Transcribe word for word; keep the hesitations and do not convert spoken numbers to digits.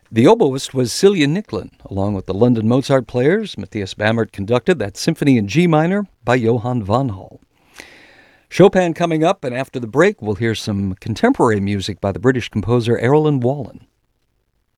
The oboist was Celia Nicklin, along with the London Mozart players. Matthias Bamert conducted that Symphony in G minor by Johann von Hall. Chopin coming up, and after the break, we'll hear some contemporary music by the British composer Erilyn Wallen.